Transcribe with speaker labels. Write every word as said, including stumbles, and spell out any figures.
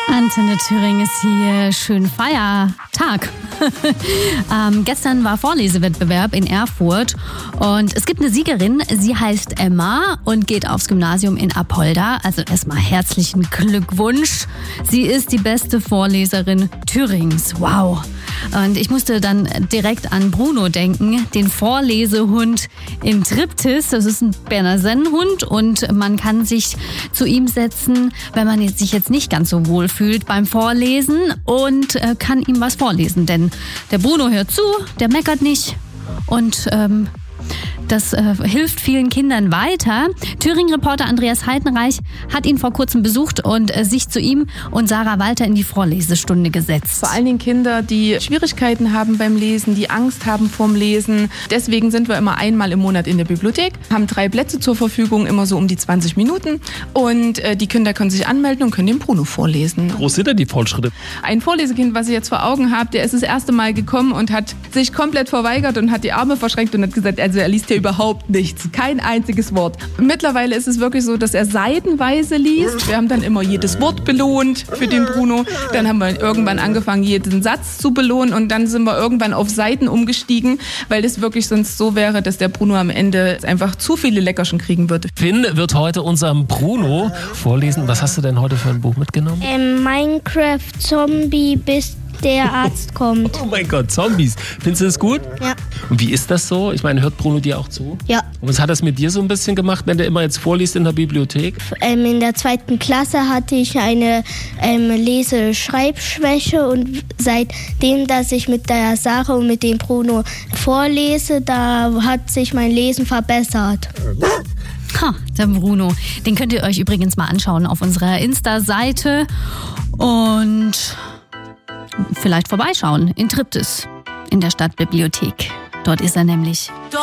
Speaker 1: Antenne Thüringen ist hier. Schön Feiertag. ähm, gestern war Vorlesewettbewerb in Erfurt und es gibt eine Siegerin. Sie heißt Emma und geht aufs Gymnasium in Apolda. Also erstmal herzlichen Glückwunsch. Sie ist die beste Vorleserin Thürings. Wow. Und ich musste dann direkt an Bruno denken, den Vorlesehund in Triptis. Das ist ein Berner Sennenhund und man kann sich zu ihm setzen, wenn man sich jetzt nicht ganz so wohl fühlt beim Vorlesen und äh, kann ihm was vorlesen. Denn der Bruno hört zu, der meckert nicht und ähm, das äh, hilft vielen Kindern weiter. Thüringen-Reporter Andreas Heidenreich hat ihn vor kurzem besucht und äh, sich zu ihm und Sarah Walter in die Vorlesestunde gesetzt.
Speaker 2: Vor allen Dingen Kinder, die Schwierigkeiten haben beim Lesen, die Angst haben vorm Lesen. Deswegen sind wir immer einmal im Monat in der Bibliothek, haben drei Plätze zur Verfügung, immer so um die zwanzig Minuten. Und äh, die Kinder können sich anmelden und können den Bruno vorlesen.
Speaker 3: Wie groß sind denn die Fortschritte?
Speaker 2: Ein Vorlesekind, was ich jetzt vor Augen habe, der ist das erste Mal gekommen und hat sich komplett verweigert und hat die Arme verschränkt und hat gesagt, also er liest hier überhaupt nichts, kein einziges Wort. Mittlerweile ist es wirklich so, dass er seitenweise liest. Wir haben dann immer jedes Wort belohnt für den Bruno. Dann haben wir irgendwann angefangen, jeden Satz zu belohnen und dann sind wir irgendwann auf Seiten umgestiegen, weil es wirklich sonst so wäre, dass der Bruno am Ende einfach zu viele Leckerchen kriegen würde.
Speaker 3: Finn wird heute unserem Bruno vorlesen. Was hast du denn heute für ein Buch mitgenommen?
Speaker 4: Ähm, Minecraft Zombie, bis der Arzt kommt.
Speaker 3: Oh mein Gott, Zombies. Findest du das gut?
Speaker 4: Ja.
Speaker 3: Und wie ist das so? Ich meine, hört Bruno dir auch zu?
Speaker 4: Ja.
Speaker 3: Und was hat das mit dir so ein bisschen gemacht, wenn der immer jetzt vorliest in der Bibliothek?
Speaker 4: Ähm, in der zweiten Klasse hatte ich eine ähm, Lese-Schreibschwäche und seitdem, dass ich mit der Sarah und mit dem Bruno vorlese, da hat sich mein Lesen verbessert.
Speaker 1: Ha, der Bruno. Den könnt ihr euch übrigens mal anschauen auf unserer Insta-Seite und vielleicht vorbeischauen in Triptis in der Stadtbibliothek. Dort ist er nämlich.